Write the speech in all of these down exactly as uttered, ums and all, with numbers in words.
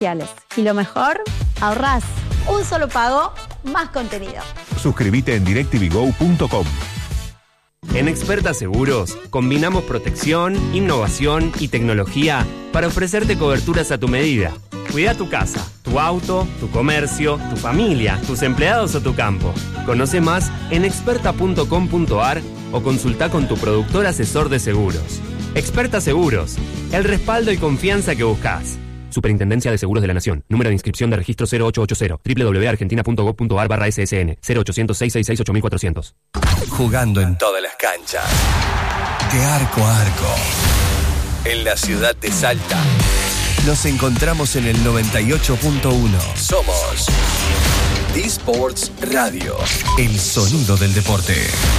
Y lo mejor, ahorrás. Un solo pago, más contenido. Suscríbete en direct t v go punto com. En Experta Seguros, combinamos protección, innovación y tecnología para ofrecerte coberturas a tu medida. Cuida tu casa, tu auto, tu comercio, tu familia, tus empleados o tu campo. Conoce más en experta punto com punto a r o consulta con tu productor asesor de seguros. Experta Seguros, el respaldo y confianza que buscas. Superintendencia de Seguros de la Nación. Número de inscripción de registro cero ocho ocho cero. doble u doble u doble u punto argentina punto gov punto a r barra S S N. cero ochocientos, seiscientos sesenta y seis, ocho mil cuatrocientos. Jugando en todas las canchas. De arco a arco. En la ciudad de Salta. Nos encontramos en el noventa y ocho punto uno. Somos D-Sports Radio. El sonido del deporte.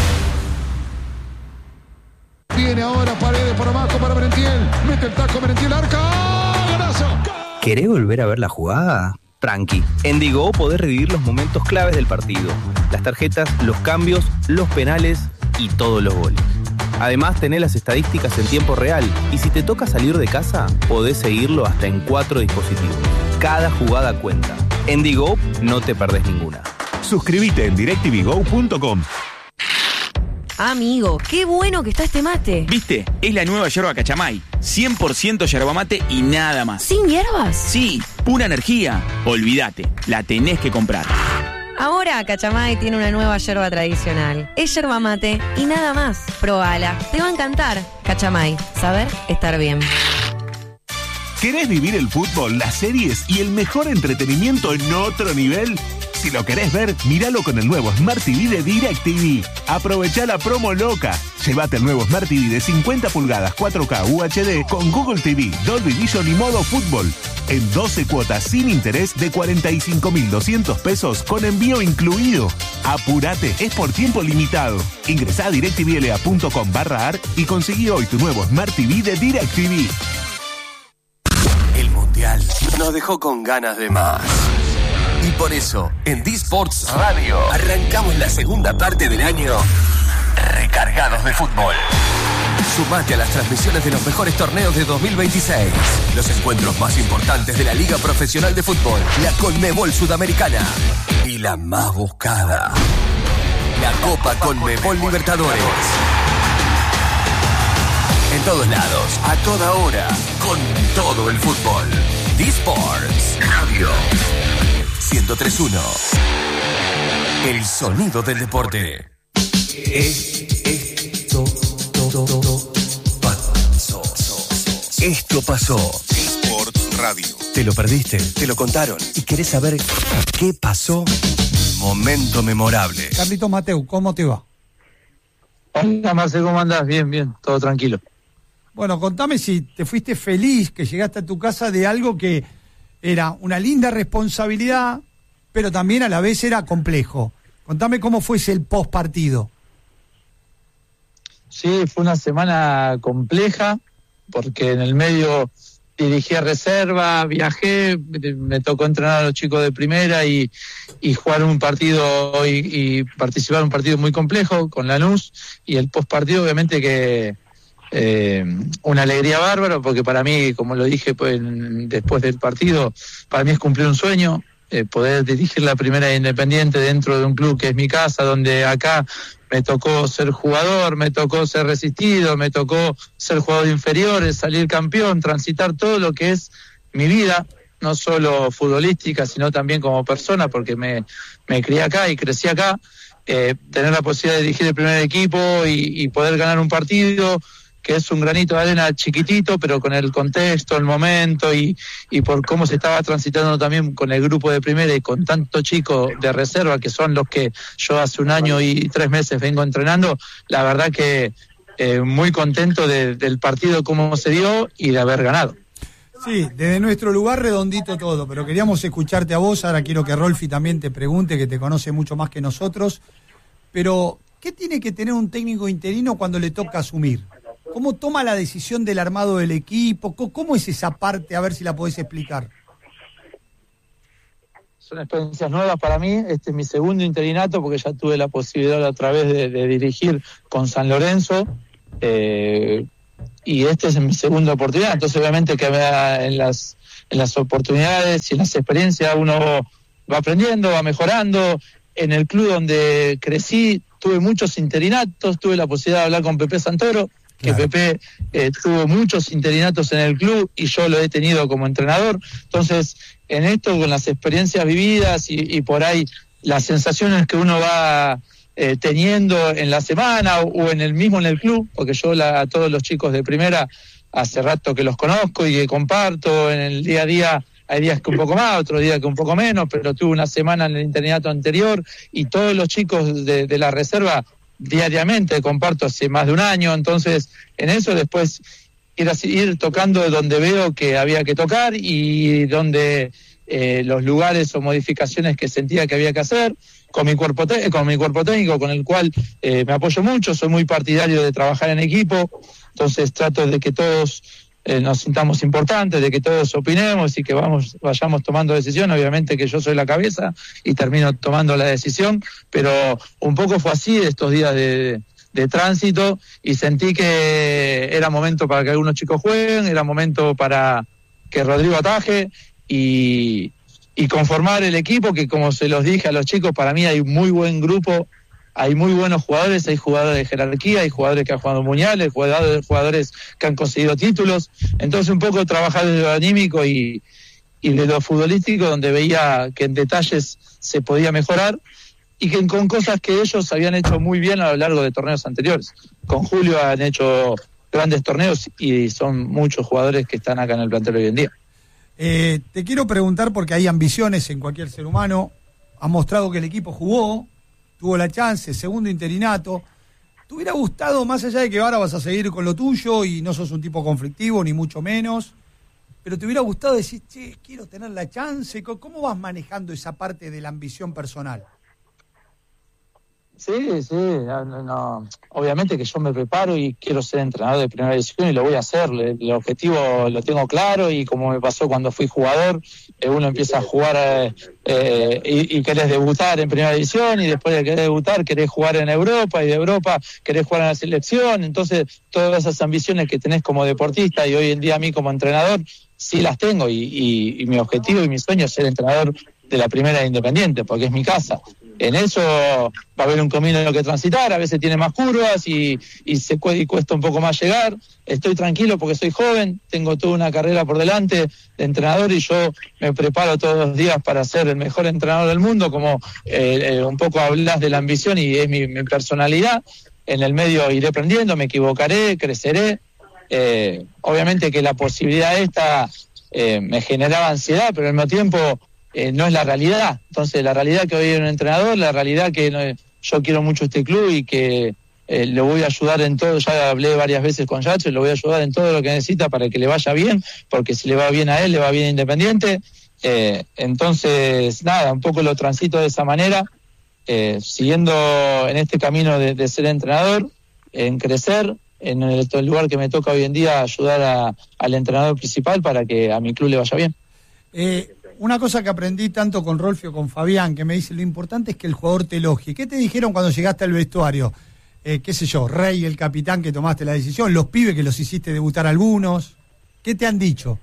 Viene ahora Paredes por abajo para Merentiel. Mete el taco Merentiel, arca. ¿Querés volver a ver la jugada? Tranqui. En Digo podés revivir los momentos claves del partido. Las tarjetas, los cambios, los penales y todos los goles. Además, tenés las estadísticas en tiempo real. Y si te toca salir de casa, podés seguirlo hasta en cuatro dispositivos. Cada jugada cuenta. En Digo no te perdés ninguna. Suscríbete en direct t v go punto com. Amigo, qué bueno que está este mate. ¿Viste? Es la nueva yerba Cachamay. cien por ciento yerba mate y nada más. ¿Sin hierbas? Sí, pura energía. Olvídate, la tenés que comprar. Ahora Cachamay tiene una nueva yerba tradicional. Es yerba mate y nada más. Probala, te va a encantar. Cachamay, saber estar bien. ¿Querés vivir el fútbol, las series y el mejor entretenimiento en otro nivel? Si lo querés ver, míralo con el nuevo Smart T V de DirecTV. Aprovechá la promo loca. Llévate el nuevo Smart T V de cincuenta pulgadas cuatro K U H D con Google T V, Dolby Vision y modo fútbol. En doce cuotas sin interés de cuarenta y cinco mil doscientos pesos con envío incluido. Apurate, es por tiempo limitado. Ingresá a direct t v l a punto com barra ar y conseguí hoy tu nuevo Smart T V de DirecTV. El Mundial nos dejó con ganas de más. Y por eso, en D-Sports Radio, arrancamos la segunda parte del año recargados de fútbol. Sumate a las transmisiones de los mejores torneos de dos mil veintiséis. Los encuentros más importantes de la Liga Profesional de Fútbol, la Conmebol Sudamericana y la más buscada, la Copa Conmebol Libertadores. En todos lados, a toda hora, con todo el fútbol. D-Sports Radio ciento tres punto uno. El sonido del deporte. Esto, todo, todo, pasó. Esto pasó. D-Sports Radio. ¿Te lo perdiste? ¿Te lo contaron? ¿Y querés saber qué pasó? Momento memorable. Carlito Mateu, ¿cómo te va? Hola Marcelo, ¿cómo andás? Bien, bien, todo tranquilo. Bueno, contame si te fuiste feliz, que llegaste a tu casa de algo que era una linda responsabilidad, pero también a la vez era complejo. Contame cómo fue ese el post partido. Sí, fue una semana compleja, porque en el medio dirigí a reserva, viajé, me tocó entrenar a los chicos de primera y, y jugar un partido y, y participar en un partido muy complejo con Lanús, y el post partido obviamente que Eh, una alegría bárbara, porque para mí, como lo dije pues, después del partido, para mí es cumplir un sueño, eh, poder dirigir la primera Independiente dentro de un club que es mi casa, donde acá me tocó ser jugador, me tocó ser resistido, me tocó ser jugador de inferiores, salir campeón, transitar todo lo que es mi vida, no solo futbolística, sino también como persona, porque me, me crié acá y crecí acá, eh, tener la posibilidad de dirigir el primer equipo y, y poder ganar un partido, que es un granito de arena chiquitito, pero con el contexto, el momento y, y por cómo se estaba transitando también con el grupo de primera y con tantos chicos de reserva, que son los que yo hace un año y tres meses vengo entrenando, la verdad que eh, muy contento de, del partido, cómo se dio y de haber ganado. Sí, desde nuestro lugar redondito todo, pero queríamos escucharte a vos, ahora quiero que Rolfi también te pregunte, que te conoce mucho más que nosotros, pero ¿qué tiene que tener un técnico interino cuando le toca asumir? ¿Cómo toma la decisión del armado del equipo? ¿Cómo es esa parte? A ver si la podés explicar. Son experiencias nuevas para mí. Este es mi segundo interinato, porque ya tuve la posibilidad a través de, de dirigir con San Lorenzo. Eh, y esta es mi segunda oportunidad, entonces obviamente que en las, en las oportunidades y en las experiencias uno va aprendiendo, va mejorando. En el club donde crecí tuve muchos interinatos, tuve la posibilidad de hablar con Pepe Santoro, que claro. Pepe eh, tuvo muchos interinatos en el club y yo lo he tenido como entrenador. Entonces, en esto, con las experiencias vividas y, y por ahí las sensaciones que uno va eh, teniendo en la semana o, o en el mismo en el club, porque yo la, a todos los chicos de primera hace rato que los conozco y que comparto en el día a día. Hay días que un poco más, otros días que un poco menos, pero tuve una semana en el internato anterior y todos los chicos de, de la reserva diariamente comparto hace más de un año. Entonces, en eso después ir, a, ir tocando donde veo que había que tocar y donde eh, los lugares o modificaciones que sentía que había que hacer con mi cuerpo, te- con mi cuerpo técnico, con el cual eh, me apoyo mucho. Soy muy partidario de trabajar en equipo, entonces trato de que todos Eh, nos sintamos importantes, de que todos opinemos y que vamos vayamos tomando decisiones. Obviamente que yo soy la cabeza y termino tomando la decisión, pero un poco fue así estos días de, de tránsito y sentí que era momento para que algunos chicos jueguen, era momento para que Rodrigo ataje y, y conformar el equipo, que como se los dije a los chicos, para mí hay un muy buen grupo. Hay muy buenos jugadores, hay jugadores de jerarquía, hay jugadores que han jugado mundiales, jugadores, jugadores que han conseguido títulos. Entonces un poco trabajar desde lo anímico y, y de lo futbolístico, donde veía que en detalles se podía mejorar y que con cosas que ellos habían hecho muy bien a lo largo de torneos anteriores. Con Julio han hecho grandes torneos y son muchos jugadores que están acá en el plantel hoy en día. Eh, te quiero preguntar, porque hay ambiciones en cualquier ser humano, ha mostrado que el equipo jugó, tuvo la chance, segundo interinato. ¿Te hubiera gustado, más allá de que ahora vas a seguir con lo tuyo y no sos un tipo conflictivo, ni mucho menos, pero te hubiera gustado decir, che, quiero tener la chance? ¿Cómo vas manejando esa parte de la ambición personal? Sí, sí, no, no, obviamente que yo me preparo y quiero ser entrenador de primera división y lo voy a hacer. El objetivo lo tengo claro y como me pasó cuando fui jugador, eh, uno empieza a jugar eh, eh, y, y querés debutar en primera división y después de querer debutar querés jugar en Europa y de Europa querés jugar en la selección. Entonces todas esas ambiciones que tenés como deportista y hoy en día a mí como entrenador sí las tengo y, y, y mi objetivo y mi sueño es ser entrenador de la primera de Independiente porque es mi casa. En eso va a haber un camino que transitar, a veces tiene más curvas y, y se y cuesta un poco más llegar. Estoy tranquilo porque soy joven, tengo toda una carrera por delante de entrenador y yo me preparo todos los días para ser el mejor entrenador del mundo, como eh, eh, un poco hablas de la ambición y es mi, mi personalidad. En el medio iré aprendiendo, me equivocaré, creceré. Eh, obviamente que la posibilidad esta eh, me generaba ansiedad, pero al mismo tiempo Eh, no es la realidad. Entonces la realidad que hoy hay un entrenador, la realidad que no, yo quiero mucho este club y que eh, le voy a ayudar en todo. Ya hablé varias veces con Yacho y le voy a ayudar en todo lo que necesita para que le vaya bien, porque si le va bien a él, le va bien a Independiente. Eh, entonces nada, un poco lo transito de esa manera, eh, siguiendo en este camino de, de ser entrenador, en crecer en el, el lugar que me toca hoy en día, ayudar a, al entrenador principal para que a mi club le vaya bien. Eh, Una cosa que aprendí tanto con Rolfio como con Fabián, que me dice, lo importante es que el jugador te elogie. ¿Qué te dijeron cuando llegaste al vestuario? Eh, qué sé yo, Rey, el capitán que tomaste la decisión, los pibes que los hiciste debutar algunos. ¿Qué te han dicho?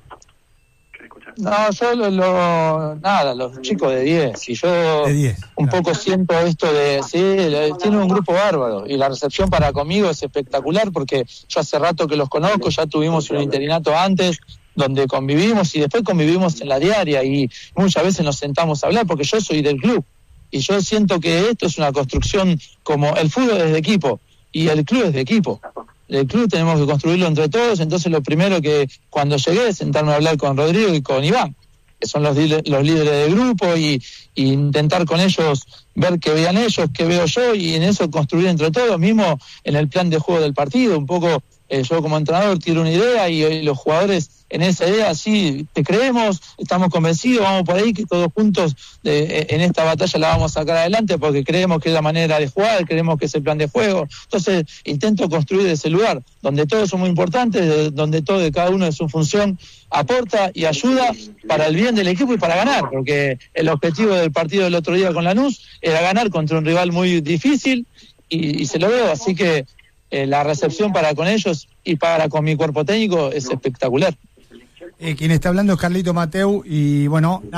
No, yo lo, lo nada, los chicos de diez. Y yo de diez, un claro. poco siento esto de, sí, tiene un grupo bárbaro. Y la recepción para conmigo es espectacular porque yo hace rato que los conozco, ya tuvimos un interinato antes, donde convivimos y después convivimos en la diaria y muchas veces nos sentamos a hablar porque yo soy del club y yo siento que esto es una construcción, como el fútbol es de equipo y el club es de equipo. El club tenemos que construirlo entre todos, entonces lo primero que cuando llegué es sentarme a hablar con Rodrigo y con Iván, que son los, los líderes del grupo y, y intentar con ellos ver qué vean ellos, qué veo yo y en eso construir entre todos, mismo en el plan de juego del partido, un poco eh, yo como entrenador tiro una idea y, y los jugadores en esa idea, sí, te creemos, estamos convencidos, vamos por ahí, que todos juntos de, en esta batalla la vamos a sacar adelante porque creemos que es la manera de jugar, creemos que es el plan de juego. Entonces, intento construir ese lugar donde todos son muy importantes, donde todo de cada uno de su función aporta y ayuda para el bien del equipo y para ganar, porque el objetivo del partido del otro día con Lanús era ganar contra un rival muy difícil y, y se lo veo, así que eh, la recepción para con ellos y para con mi cuerpo técnico es espectacular. Eh, quien está hablando es Carlito Mateu y bueno...